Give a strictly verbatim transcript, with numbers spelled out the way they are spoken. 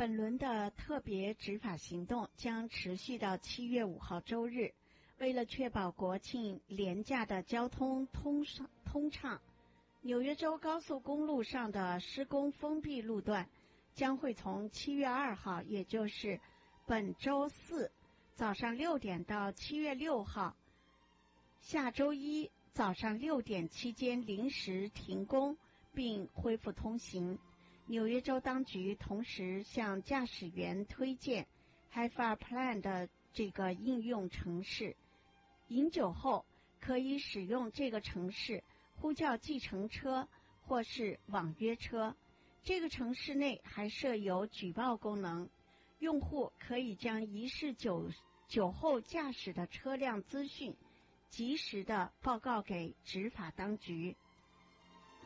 本轮的特别执法行动将持续到七月五号周日。为了确保国庆连假的交通通畅通畅，纽约州高速公路上的施工封闭路段将会从七月二号，也就是本周四早上六点到七月六号下周一早上六点期间临时停工并恢复通行。纽约州当局同时向驾驶员推荐 HiFi Plan 的这个应用程式，饮酒后可以使用这个程式呼叫计程车或是网约车。这个程式内还设有举报功能，用户可以将疑似酒酒后驾驶的车辆资讯及时的报告给执法当局。